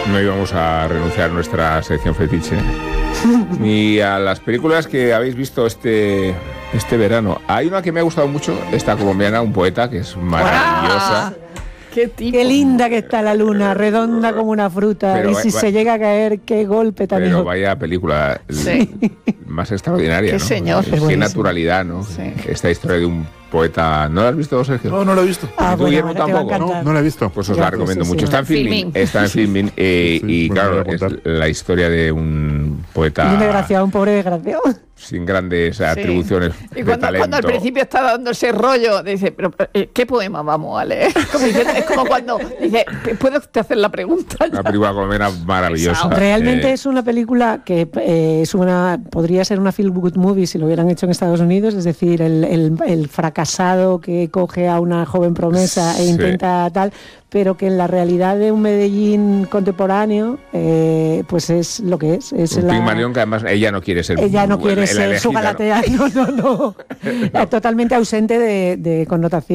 no íbamos a renunciar a nuestra sección fetiche ni a las películas que habéis visto este verano. Hay una que me ha gustado mucho, esta colombiana, Un poeta, que es maravillosa. Qué linda que está la luna, redonda como una fruta. Pero, y si se llega a caer, qué golpe también. Pero vaya película más extraordinaria, qué ¿no? señor. Qué naturalidad, ¿no? Sí. Esta historia de un poeta. ¿No la has visto, Sergio? No la he visto. ¿Y tú, Guillermo, tampoco? No la he visto. Pues os la recomiendo mucho. Está en Filmin. Está en Filmin. Y claro, es la historia de un poeta. Un desgraciado, un pobre desgraciado. Sin grandes atribuciones. Y cuando al principio está dando ese rollo, dice, pero ¿qué poema vamos a leer? Es como cuando dice, ¿puede usted hacer la pregunta? Una película colombiana maravillosa. Realmente es una película que podría ser una feel good movie si lo hubieran hecho en Estados Unidos, es decir, el fracasado que coge a una joven promesa e intenta tal, pero que en la realidad de un Medellín contemporáneo, pues es lo que es. Pigmalión, que además ella no quiere ser. Ella no quiere ser su Galatea, no. Totalmente ausente de connotación.